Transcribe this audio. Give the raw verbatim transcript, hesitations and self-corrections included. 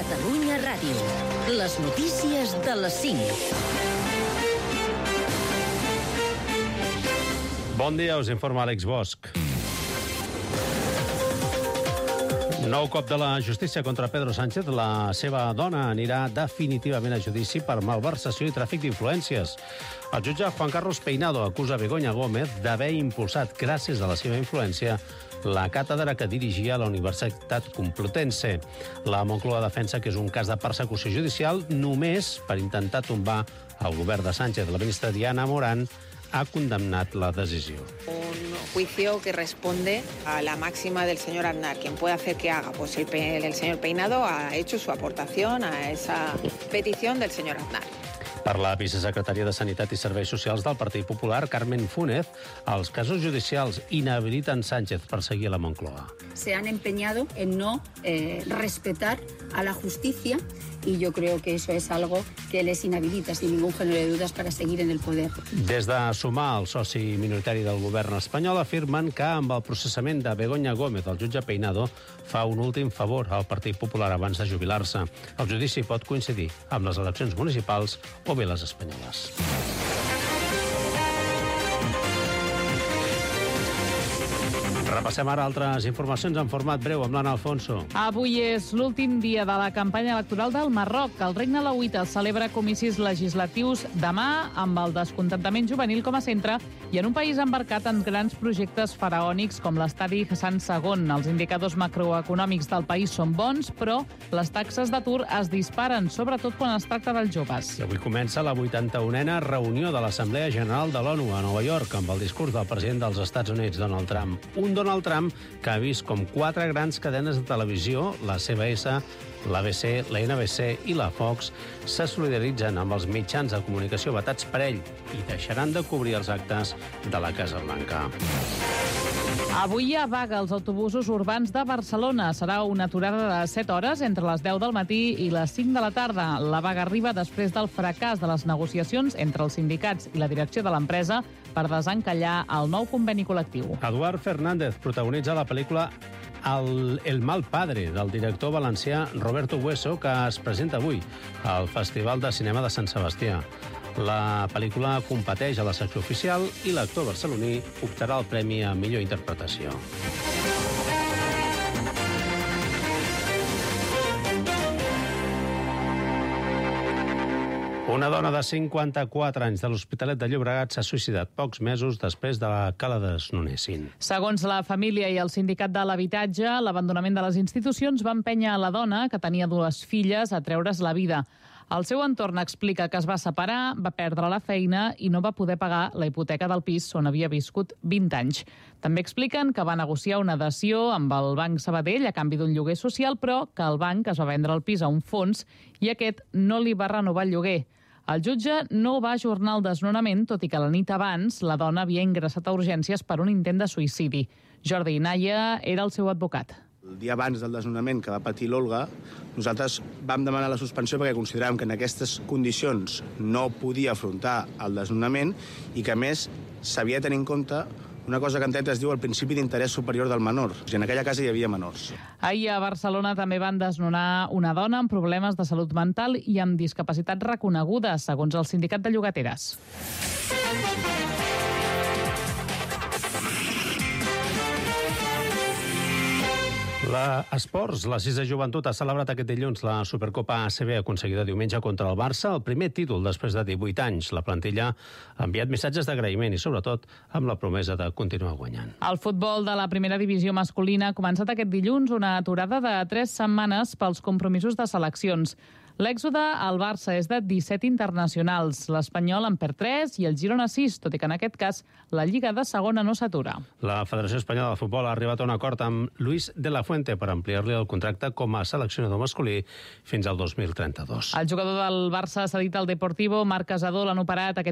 Catalunya Ràdio. Les notícies de les cinc. Bon dia, us informa Àlex Bosch. Nou cop de la justícia contra Pedro Sánchez. La seva dona anirà definitivament a judici per malversació i tràfic d'influències. El jutge Juan Carlos Peinado acusa Begoña Gómez d'haver impulsat, gràcies a la seva influència, la càtedra que dirigia a la Universitat Complutense. La Moncloa defensa que és un cas de persecució judicial només per intentar tombar el govern de Sánchez. La ministra Diana Morán ha condemnat la decisió. Un juicio que responde a la máxima del señor Aznar. Quien puede hacer que haga, pues el, el señor Peinado ha hecho su aportación a esa petición del señor Aznar. Per la vicesecretària de Sanitat i Serveis Socials del Partit Popular, Carmen Fúnez, els casos judicials inhabiliten Sánchez per seguir a la Moncloa. Se han empeñado en no eh, respetar a la justicia y yo creo que eso es algo que les inhabilita sin ningún género de dudas para seguir en el poder. Des de Sumar, el soci minoritari del govern espanyol, afirmen que amb el processament de Begoña Gómez, el jutge Peinado fa un últim favor al Partit Popular abans de jubilar-se. El judici pot coincidir amb les eleccions municipals o bé les espanyoles. Repassem ara altres informacions en format breu amb l'Anna Alfonso. Avui és l'últim dia de la campanya electoral del Marroc. El regne alauita celebra comicis legislatius demà amb el descontentament juvenil com a centre i en un país embarcat en grans projectes faraònics com l'estadi Hassan segon. Els indicadors macroeconòmics del país són bons, però les taxes d'atur es disparen, sobretot quan es tracta dels joves. I avui comença la vuitanta-unena reunió de l'Assemblea General de l'ONU a Nova York amb el discurs del president dels Estats Units, Donald Trump. Un Donald Trump que ha vist com quatre grans cadenes de televisió, la C B S, l'A B C, la N B C i la Fox, se solidaritzen amb els mitjans de comunicació vetats per ell i deixaran de cobrir els actes de la Casa Blanca. Avui hi ha vaga als autobusos urbans de Barcelona. Serà una aturada de set hores entre les deu del matí i les cinc de la tarda. La vaga arriba després del fracàs de les negociacions entre els sindicats i la direcció de l'empresa per desencallar el nou conveni col·lectiu. Eduard Fernández protagonitza la pel·lícula El, El mal padre, del director valencià Roberto Hueso, que es presenta avui al Festival de Cinema de Sant Sebastià. La pel·lícula competeix a la secció oficial i l'actor barceloní optarà al premi a millor interpretació. Una dona de cinquanta-quatre anys de l'Hospitalet de Llobregat s'ha suïcidat pocs mesos després de que la desnonessin. Segons la família i el sindicat de l'habitatge, l'abandonament de les institucions va empènyer a la dona, que tenia dues filles, a treure's la vida. El seu entorn explica que es va separar, va perdre la feina i no va poder pagar la hipoteca del pis on havia viscut vint anys. També expliquen que va negociar una dació amb el Banc Sabadell a canvi d'un lloguer social, però que el banc es va vendre el pis a un fons i aquest no li va renovar el lloguer. El jutge no va ajornar el desnonament, tot i que la nit abans la dona havia ingressat a urgències per un intent de suïcidi. Jordi Naya era el seu advocat. El dia abans del desnonament que va patir l'Olga, nosaltres vam demanar la suspensió perquè consideràvem que en aquestes condicions no podia afrontar el desnonament i que, a més, s'havia de tenir en compte una cosa que en dret es diu el principi d'interès superior del menor. I en aquella casa hi havia menors. Ahir a Barcelona també van desnonar una dona amb problemes de salut mental i amb discapacitat reconeguda, segons el sindicat de llogateres. La Esports, la sis de joventut, ha celebrat aquest dilluns la Supercopa A C B aconseguida diumenge contra el Barça, el primer títol després de divuit anys. La plantilla ha enviat missatges d'agraïment i, sobretot, amb la promesa de continuar guanyant. El futbol de la primera divisió masculina ha començat aquest dilluns una aturada de tres setmanes pels compromisos de seleccions. L'èxode al Barça és de disset internacionals. L'Espanyol en perd tres i el Girona sis, tot i que en aquest cas la Lliga de segona no s'atura. La Federació Espanyola de Futbol ha arribat a un acord amb Luis de la Fuente per ampliar-li el contracte com a seleccionador masculí fins al dos mil trenta-dos. El jugador del Barça cedit al Deportivo, Marc Casador, l'han operat aquest